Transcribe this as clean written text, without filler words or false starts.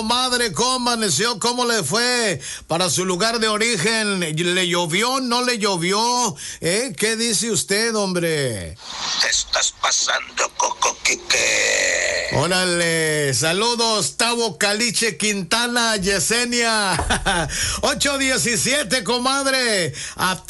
Madre, ¿cómo amaneció? ¿Cómo le fue para su lugar de origen? ¿Le llovió? ¿No le llovió? ¿Qué dice usted, hombre? Te estás pasando, Coco Quique. Órale, saludos, Tavo Caliche Quintana, Yesenia. 8:17, comadre. A